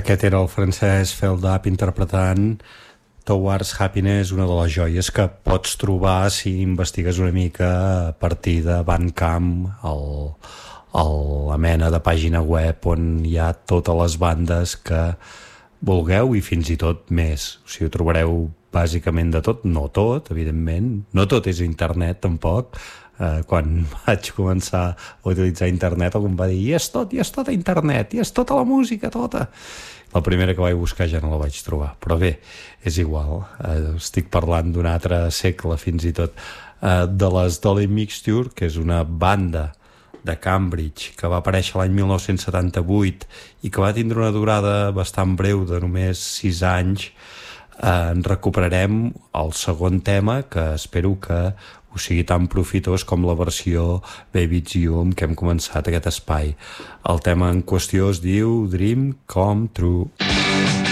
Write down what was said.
Aquest era el Francesc Feldap interpretant Towards Happiness, una de les joies que pots trobar si investigues una mica a partir de Bandcamp, la mena de pàgina web on hi ha totes les bandes que vulgueu i fins i tot més. O sigui, ho trobareu bàsicament de tot, no tot, evidentment, no tot és internet tampoc. Quan vaig començar a utilitzar internet algú em va dir i és tot a internet, i és tota la música, tota. La primera que vaig buscar ja no la vaig trobar, però bé, és igual, estic parlant d'un altre segle fins i tot, de les Dolly Mixture, que és una banda de Cambridge que va aparèixer l'any 1978 i que va tindre una durada bastant breu de només 6 anys. En recuperarem el segon tema, que espero que us sigui tan profitós com la versió Baby It's You amb què hem començat aquest espai. El tema en qüestió es diu Dream Come True.